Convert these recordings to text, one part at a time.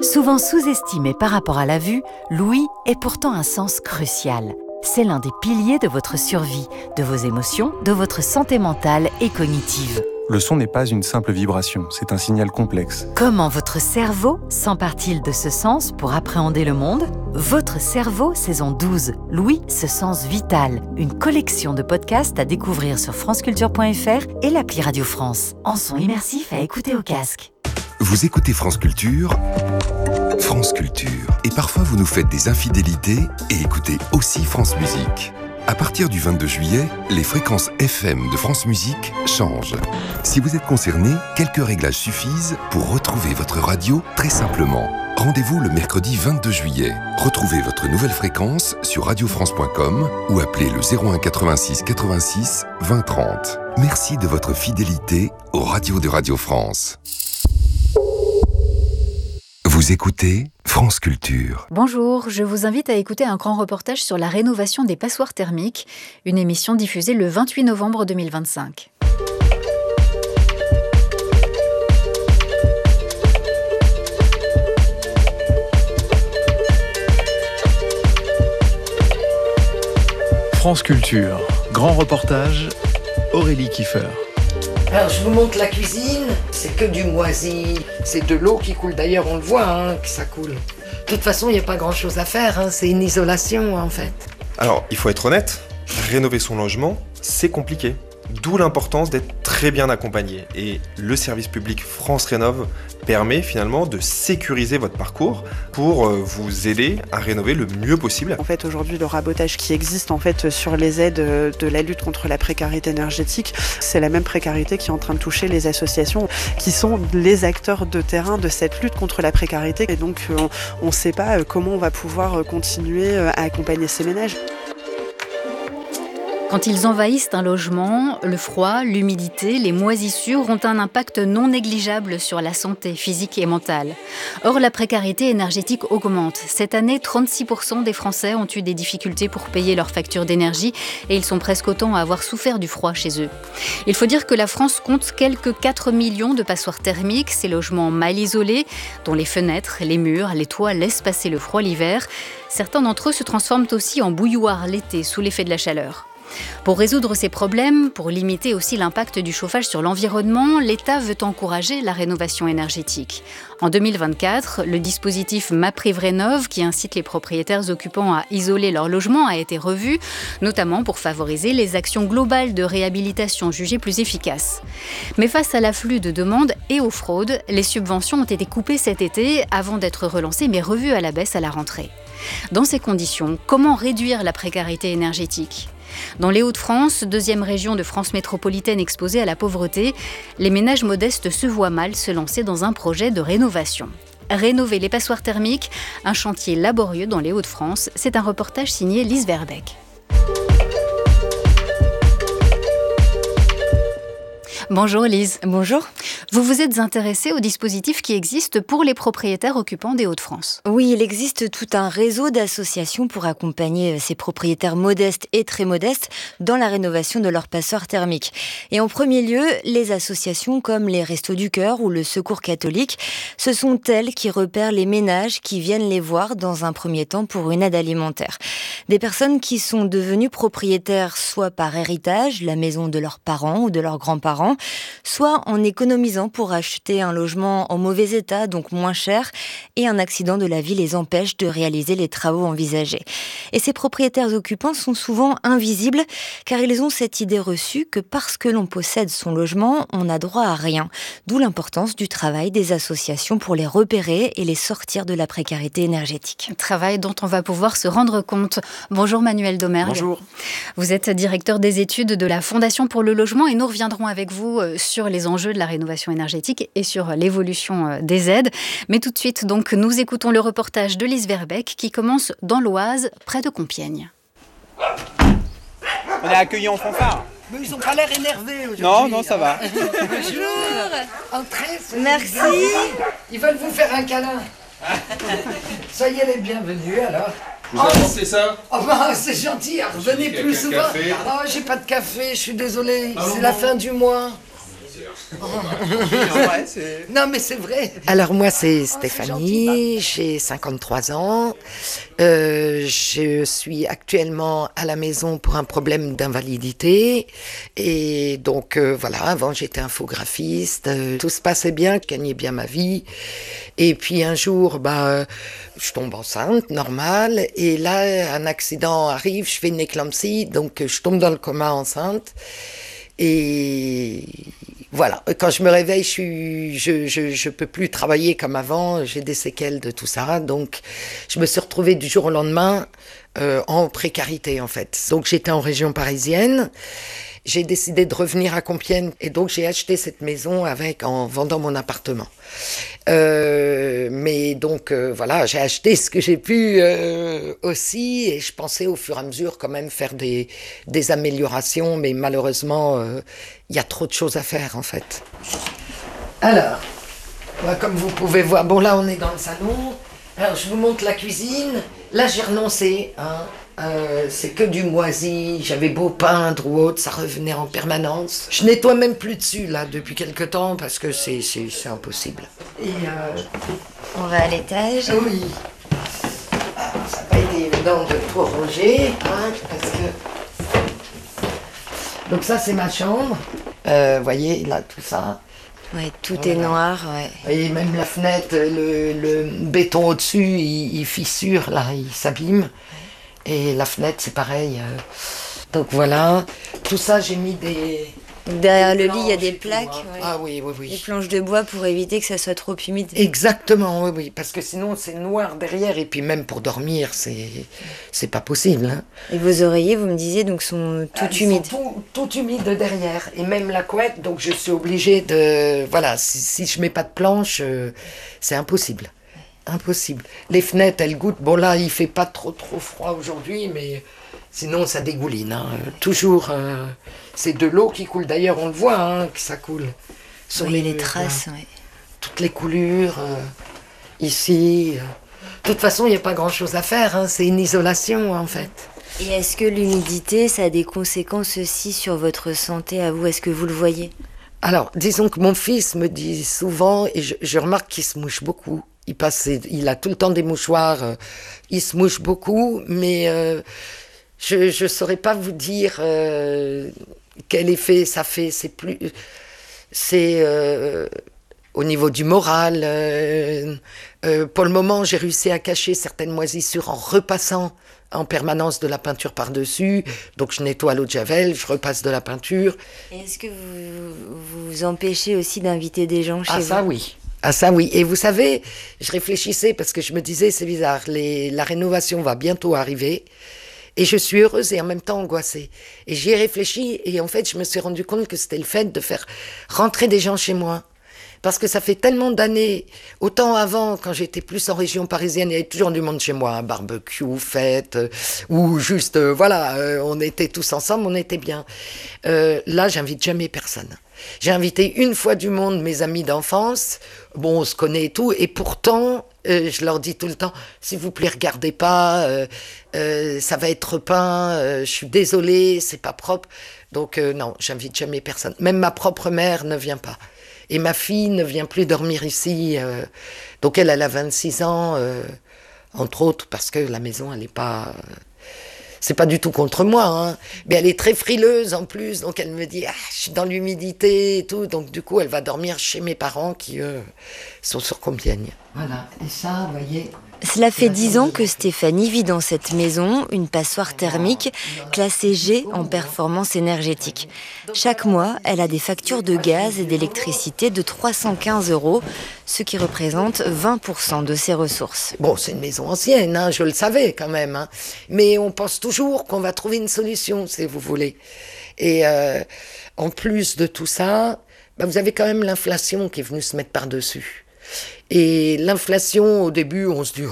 Souvent sous-estimé par rapport à la vue, l'ouïe est pourtant un sens crucial. C'est l'un des piliers de votre survie, de vos émotions, de votre santé mentale et cognitive. Le son n'est pas une simple vibration, c'est un signal complexe. Comment votre cerveau s'empare-t-il de ce sens pour appréhender le monde ? Votre cerveau, saison 12. L'ouïe, ce sens vital. Une collection de podcasts à découvrir sur franceculture.fr et l'appli Radio France. En son immersif à écouter au casque. Vous écoutez France Culture, France Culture. Et parfois vous nous faites des infidélités et écoutez aussi France Musique. À partir du 22 juillet, les fréquences FM de France Musique changent. Si vous êtes concerné, quelques réglages suffisent pour retrouver votre radio très simplement. Rendez-vous le mercredi 22 juillet. Retrouvez votre nouvelle fréquence sur radiofrance.com ou appelez le 01 86 86 20 30. Merci de votre fidélité aux radios de Radio France. Vous écoutez France Culture. Bonjour, je vous invite à écouter un grand reportage sur la rénovation des passoires thermiques, une émission diffusée le 28 novembre 2025. France Culture, grand reportage, Aurélie Kiefer. Alors je vous montre la cuisine, c'est que du moisi, c'est de l'eau qui coule, d'ailleurs on le voit que ça coule. De toute façon il n'y a pas grand chose à faire, c'est une isolation en fait. Alors il faut être honnête, rénover son logement c'est compliqué, d'où l'importance d'être très bien accompagné. Et le service public France Rénov permet finalement de sécuriser votre parcours pour vous aider à rénover le mieux possible. En fait, aujourd'hui, le rabotage qui existe en fait sur les aides de la lutte contre la précarité énergétique, c'est la même précarité qui est en train de toucher les associations qui sont les acteurs de terrain de cette lutte contre la précarité. Et donc, on ne sait pas comment on va pouvoir continuer à accompagner ces ménages. Quand ils envahissent un logement, le froid, l'humidité, les moisissures ont un impact non négligeable sur la santé physique et mentale. Or, la précarité énergétique augmente. Cette année, 36% des Français ont eu des difficultés pour payer leurs factures d'énergie et ils sont presque autant à avoir souffert du froid chez eux. Il faut dire que la France compte quelques 4 millions de passoires thermiques, ces logements mal isolés, dont les fenêtres, les murs, les toits laissent passer le froid l'hiver. Certains d'entre eux se transforment aussi en bouilloire l'été sous l'effet de la chaleur. Pour résoudre ces problèmes, pour limiter aussi l'impact du chauffage sur l'environnement, l'État veut encourager la rénovation énergétique. En 2024, le dispositif MaPrimeRénov', qui incite les propriétaires occupants à isoler leur logement, a été revu, notamment pour favoriser les actions globales de réhabilitation jugées plus efficaces. Mais face à l'afflux de demandes et aux fraudes, les subventions ont été coupées cet été avant d'être relancées mais revues à la baisse à la rentrée. Dans ces conditions, comment réduire la précarité énergétique ? Dans les Hauts-de-France, deuxième région de France métropolitaine exposée à la pauvreté, les ménages modestes se voient mal se lancer dans un projet de rénovation. Rénover les passoires thermiques, un chantier laborieux dans les Hauts-de-France, c'est un reportage signé Lise Verbeek. Bonjour Lise. Bonjour. Vous vous êtes intéressée au dispositif qui existe pour les propriétaires occupants des Hauts-de-France. Oui, il existe tout un réseau d'associations pour accompagner ces propriétaires modestes et très modestes dans la rénovation de leurs passoires thermiques. Et en premier lieu, les associations comme les Restos du Cœur ou le Secours catholique, ce sont elles qui repèrent les ménages qui viennent les voir dans un premier temps pour une aide alimentaire. Des personnes qui sont devenues propriétaires soit par héritage, la maison de leurs parents ou de leurs grands-parents, soit en économisant pour acheter un logement en mauvais état, donc moins cher, et un accident de la vie les empêche de réaliser les travaux envisagés. Et ces propriétaires occupants sont souvent invisibles, car ils ont cette idée reçue que parce que l'on possède son logement, on n'a droit à rien. D'où l'importance du travail des associations pour les repérer et les sortir de la précarité énergétique. Travail dont on va pouvoir se rendre compte. Bonjour Manuel Domergue. Bonjour. Vous êtes directeur des études de la Fondation pour le logement et nous reviendrons avec vous sur les enjeux de la rénovation énergétique et sur l'évolution des aides. Mais tout de suite, donc, nous écoutons le reportage de Lise Verbeek qui commence dans l'Oise, près de Compiègne. On est accueillis en fanfare. Mais ils n'ont pas l'air énervés aujourd'hui. Non, ça va. Bonjour. Entrez. Merci. Ils veulent vous faire un câlin. Soyez les bienvenus alors. Vous apportez ça? Oh bah c'est gentil, revenez plus souvent. Oh j'ai pas de café, je suis désolé, c'est la fin du mois. Non, mais c'est vrai. Alors moi, c'est Stéphanie, j'ai 53 ans. Je suis actuellement à la maison pour un problème d'invalidité. Et donc, voilà, avant, j'étais infographiste. Tout se passait bien, je gagnais bien ma vie. Et puis un jour, je tombe enceinte, normal. Et là, un accident arrive, je fais une éclampsie, donc je tombe dans le coma enceinte. Et voilà, quand je me réveille, je peux plus travailler comme avant, j'ai des séquelles de tout ça, donc je me suis retrouvée du jour au lendemain en précarité en fait. Donc j'étais en région parisienne, j'ai décidé de revenir à Compiègne et donc j'ai acheté cette maison en vendant mon appartement. Mais donc voilà, j'ai acheté ce que j'ai pu aussi et je pensais au fur et à mesure quand même faire des améliorations, mais malheureusement il y a trop de choses à faire en fait. Alors, comme vous pouvez voir, bon là on est dans le salon, alors je vous montre la cuisine, là j'ai renoncé, hein. C'est que du moisi, j'avais beau peindre ou autre, ça revenait en permanence. Je nettoie même plus dessus là depuis quelque temps parce que c'est impossible. Et on va à l'étage. Oui. Alors, ça n'a pas été évident de tout ranger, hein, parce que... Donc ça c'est ma chambre, voyez là tout ça. Ouais, tout est noir, ouais. Et même la fenêtre, le béton au-dessus, il fissure là, il s'abîme. Et la fenêtre, c'est pareil. Donc voilà, tout ça, j'ai mis des... Derrière le lit, il y a des plaques. Ouais. Ah oui. Des planches de bois pour éviter que ça soit trop humide. Exactement, oui. Parce que sinon, c'est noir derrière. Et puis même pour dormir, c'est pas possible. Hein. Et vos oreillers, vous me disiez, donc sont tout humides. Tout humides derrière. Et même la couette, donc je suis obligée de... Voilà, si je mets pas de planche, c'est impossible. Impossible. Les fenêtres, elles goûtent. Bon là, il fait pas trop froid aujourd'hui, mais sinon ça dégouline. Hein. Toujours, c'est de l'eau qui coule. D'ailleurs, on le voit hein, que ça coule. Sur les traces, ouais. Toutes les coulures, ici. De toute façon, il n'y a pas grand-chose à faire. Hein. C'est une isolation, en fait. Et est-ce que l'humidité, ça a des conséquences aussi sur votre santé à vous? Est-ce que vous le voyez? Alors, disons que mon fils me dit souvent, et je remarque qu'il se mouche beaucoup. Il a tout le temps des mouchoirs, il se mouche beaucoup, mais je saurais pas vous dire quel effet ça fait. C'est au niveau du moral. Pour le moment, j'ai réussi à cacher certaines moisissures en repassant en permanence de la peinture par-dessus. Donc je nettoie l'eau de javel, je repasse de la peinture. Et est-ce que vous empêchez aussi d'inviter des gens chez vous? Ça oui. Ah ça oui, et vous savez, je réfléchissais parce que je me disais, c'est bizarre, la rénovation va bientôt arriver, et je suis heureuse et en même temps angoissée. Et j'y ai réfléchi, et en fait, je me suis rendu compte que c'était le fait de faire rentrer des gens chez moi. Parce que ça fait tellement d'années, autant avant, quand j'étais plus en région parisienne, il y avait toujours du monde chez moi, un barbecue, fête, ou juste, on était tous ensemble, on était bien. Là, j'invite jamais personne. J'ai invité une fois du monde mes amis d'enfance, bon, on se connaît et tout, et pourtant, je leur dis tout le temps, s'il vous plaît, regardez pas, ça va être repeint, je suis désolée, c'est pas propre. Donc non, j'invite jamais personne. Même ma propre mère ne vient pas. Et ma fille ne vient plus dormir ici. Donc elle a 26 ans, entre autres, parce que la maison, elle est pas... c'est pas du tout contre moi, hein. Mais elle est très frileuse en plus, donc elle me dit je suis dans l'humidité et tout, donc du coup elle va dormir chez mes parents qui eux sont sur Compiègne. Voilà, et ça, vous voyez. Cela fait 10 ans que Stéphanie vit dans cette maison, une passoire thermique classée G en performance énergétique. Chaque mois, elle a des factures de gaz et d'électricité de 315 €, ce qui représente 20% de ses ressources. Bon, c'est une maison ancienne, hein, je le savais quand même, hein, mais on pense toujours qu'on va trouver une solution, si vous voulez. Et en plus de tout ça, vous avez quand même l'inflation qui est venue se mettre par-dessus. Et l'inflation, au début, on se dit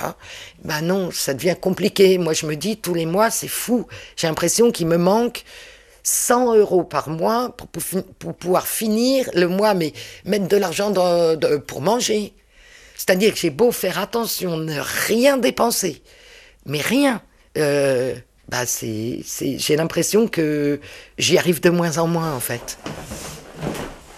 non, ça devient compliqué. Moi, je me dis, tous les mois, c'est fou. J'ai l'impression qu'il me manque 100 € par mois pour pouvoir finir le mois, mais mettre de l'argent pour manger. C'est-à-dire que j'ai beau faire attention, ne rien dépenser, mais rien. J'ai l'impression que j'y arrive de moins en moins, en fait.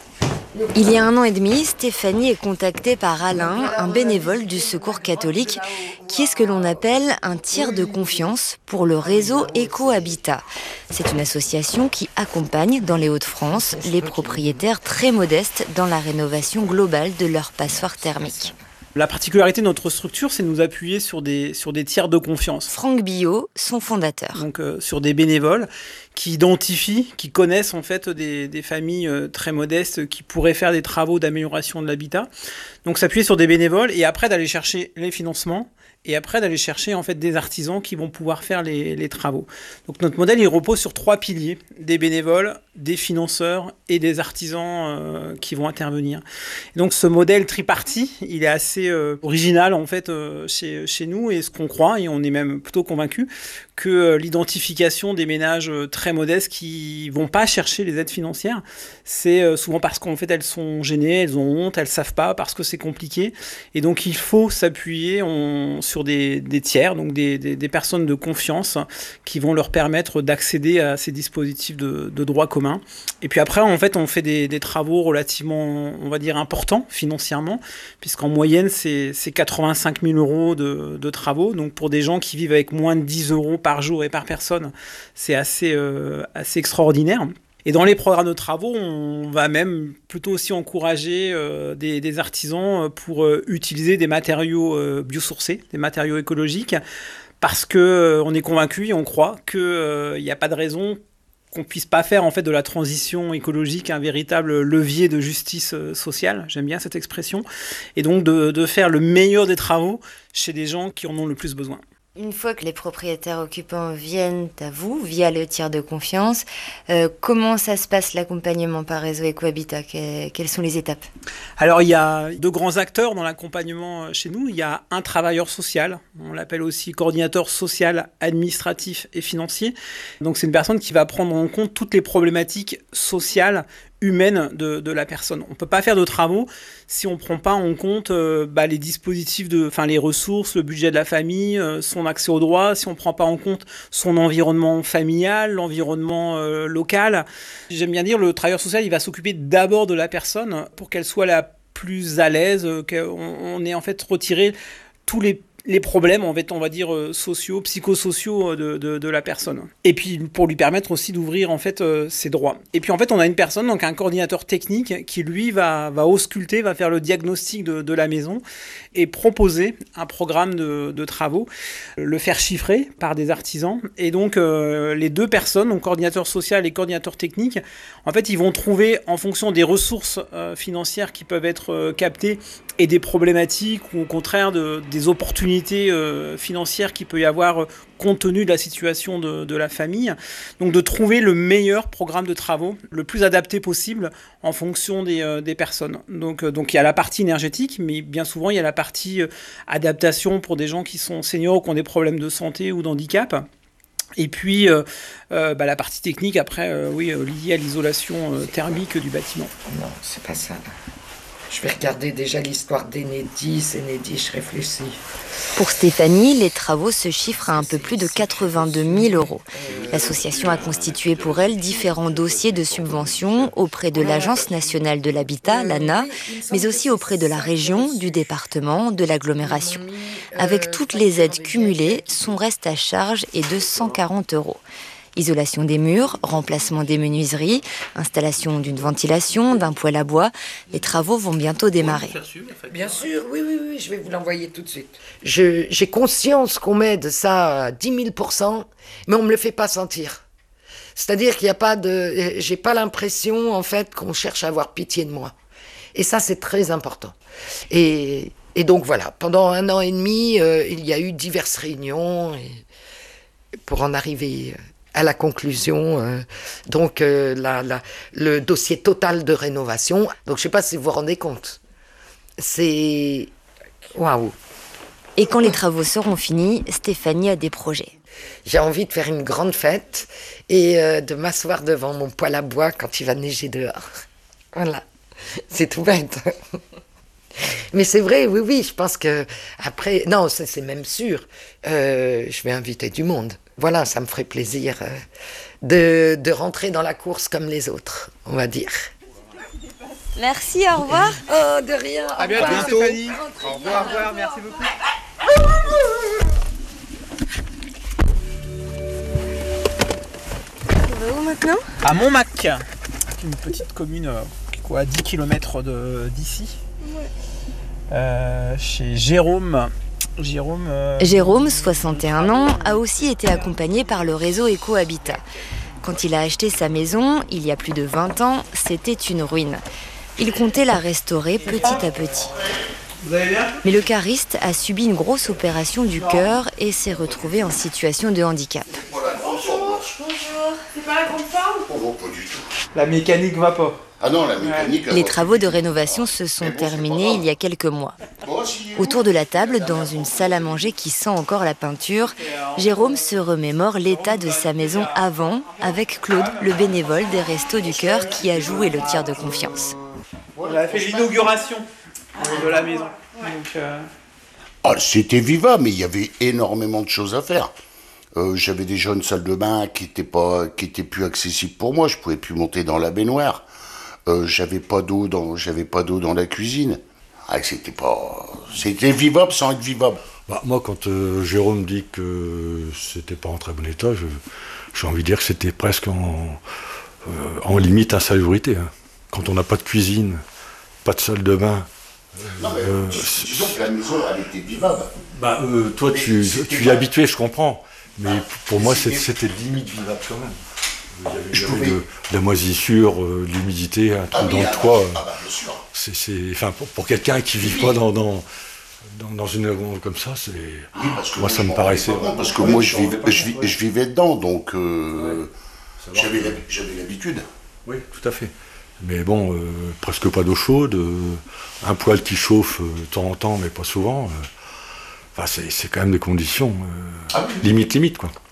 Il y a 1 an et demi, Stéphanie est contactée par Alain, un bénévole du Secours catholique, qui est ce que l'on appelle un tiers de confiance pour le réseau Éco-Habitat. C'est une association qui accompagne dans les Hauts-de-France les propriétaires très modestes dans la rénovation globale de leur passoire thermique. La particularité de notre structure, c'est de nous appuyer sur des tiers de confiance. Franck Billot, son fondateur. Donc sur des bénévoles qui identifient, qui connaissent en fait des familles très modestes qui pourraient faire des travaux d'amélioration de l'habitat. Donc s'appuyer sur des bénévoles et après d'aller chercher les financements et après d'aller chercher en fait des artisans qui vont pouvoir faire les travaux. Donc notre modèle il repose sur 3 piliers, des bénévoles, des financeurs et des artisans qui vont intervenir. Et donc ce modèle tripartite, il est assez original en fait chez nous et ce qu'on croit et on est même plutôt convaincus que l'identification des ménages très modestes qui vont pas chercher les aides financières, c'est souvent parce qu'en fait elles sont gênées, elles ont honte, elles savent pas parce que c'est compliqué et donc il faut s'appuyer sur des tiers, donc des personnes de confiance qui vont leur permettre d'accéder à ces dispositifs de droit commun. Et puis après, en fait, on fait des travaux relativement, on va dire, importants financièrement, puisqu'en moyenne, c'est 85 000 euros de travaux. Donc pour des gens qui vivent avec moins de 10 euros par jour et par personne, c'est assez extraordinaire. Et dans les programmes de travaux, on va même plutôt aussi encourager des artisans pour utiliser des matériaux biosourcés, des matériaux écologiques, parce qu'on est convaincu et on croit qu'il n'y a pas de raison qu'on puisse pas faire en fait de la transition écologique un véritable levier de justice sociale, j'aime bien cette expression, et donc de faire le meilleur des travaux chez des gens qui en ont le plus besoin. Une fois que les propriétaires occupants viennent à vous, via le tiers de confiance, comment ça se passe l'accompagnement par réseau Éco-Habitat ? Quelles sont les étapes ? Alors il y a 2 grands acteurs dans l'accompagnement chez nous. Il y a un travailleur social, on l'appelle aussi coordinateur social, administratif et financier. Donc c'est une personne qui va prendre en compte toutes les problématiques sociales, humaine de la personne. On ne peut pas faire de travaux si on ne prend pas en compte les dispositifs, les ressources, le budget de la famille, son accès aux droits, si on ne prend pas en compte son environnement familial, l'environnement local. J'aime bien dire, le travailleur social, il va s'occuper d'abord de la personne pour qu'elle soit la plus à l'aise, qu'on ait en fait retiré tous les problèmes, en fait, on va dire, sociaux, psychosociaux de la personne. Et puis, pour lui permettre aussi d'ouvrir, en fait, ses droits. Et puis, en fait, on a une personne, donc un coordinateur technique, qui, lui, va ausculter, va faire le diagnostic de la maison et proposer un programme de travaux, le faire chiffrer par des artisans. Et donc, les 2 personnes, donc coordinateur social et coordinateur technique, en fait, ils vont trouver, en fonction des ressources financières qui peuvent être captées et des problématiques ou au contraire des opportunités financières qu'il peut y avoir compte tenu de la situation de la famille. Donc de trouver le meilleur programme de travaux, le plus adapté possible en fonction des personnes. Donc il y a la partie énergétique, mais bien souvent il y a la partie adaptation pour des gens qui sont seniors ou qui ont des problèmes de santé ou d'handicap. Et puis la partie technique après, liée à l'isolation thermique du bâtiment. Non, c'est pas ça. Je vais regarder déjà l'histoire d'Enedis. Enedis, je réfléchis. Pour Stéphanie, les travaux se chiffrent à un peu plus de 82 000 euros. L'association a constitué pour elle différents dossiers de subvention auprès de l'Agence nationale de l'habitat, l'ANA, mais aussi auprès de la région, du département, de l'agglomération. Avec toutes les aides cumulées, son reste à charge est de 140 euros. Isolation des murs, remplacement des menuiseries, installation d'une ventilation, d'un poêle à bois. Les travaux vont bientôt démarrer. Bien sûr, oui, je vais vous l'envoyer tout de suite. J'ai conscience qu'on m'aide ça à 10 000%, mais on me le fait pas sentir. C'est-à-dire qu'il n'y a pas j'ai pas l'impression, en fait, qu'on cherche à avoir pitié de moi. Et ça, c'est très important. Et donc voilà, pendant 1 an et demi, il y a eu diverses réunions pour en arriver à la conclusion, le dossier total de rénovation. Donc je ne sais pas si vous vous rendez compte. C'est... Waouh. Et quand les travaux seront finis, Stéphanie a des projets. J'ai envie de faire une grande fête et de m'asseoir devant mon poêle à bois quand il va neiger dehors. Voilà, c'est tout bête. Mais c'est vrai, oui, je pense que après... Non, c'est même sûr. Je vais inviter du monde. Voilà, ça me ferait plaisir de rentrer dans la course comme les autres, on va dire. Merci, au revoir. Oh, de rien. À bientôt, Stéphanie. Au revoir, merci beaucoup. On va où maintenant? À Montmac, une petite commune à 10 km d'ici. Chez Jérôme. Jérôme, 61 ans, a aussi été accompagné par le réseau Ecohabitat. Quand il a acheté sa maison, il y a plus de 20 ans, c'était une ruine. Il comptait la restaurer petit à petit. Vous allez bien? Mais le cariste a subi une grosse opération du cœur et s'est retrouvé en situation de handicap. Bonjour. C'est pas la grande forme? Oh, pas du tout. La mécanique va pas. Ah non, la mécanique... Les travaux de rénovation se sont terminés il y a quelques mois. Autour de la table, dans une salle à manger qui sent encore la peinture, Jérôme se remémore l'état de sa maison avant, avec Claude, le bénévole des Restos du Cœur qui a joué le tiers de confiance. On a fait l'inauguration de la maison. Donc, C'était vivable, mais il y avait énormément de choses à faire. J'avais déjà une salle de bain qui était plus accessible pour moi. Je pouvais plus monter dans la baignoire. J'avais pas d'eau dans la cuisine. C'était vivable sans être vivable. Moi, quand Jérôme dit que c'était pas en très bon état, j'ai envie de dire que c'était presque en limite insalubrité. Hein. Quand on n'a pas de cuisine, pas de salle de bain. Non, mais disons que la maison, elle était vivable. Toi, tu y es habitué, je comprends. Mais pour moi, c'était limite vivable quand même. Il y avait de la moisissure, de l'humidité, un trou dans le toit. Bien sûr. Pour quelqu'un qui ne vit pas dans une maison comme ça, moi ça me paraissait... Parce que moi je vivais dedans, donc j'avais l'habitude. Oui, tout à fait. Mais bon, presque pas d'eau chaude, un poêle qui chauffe de temps en temps, mais pas souvent. C'est quand même des conditions limite, quoi.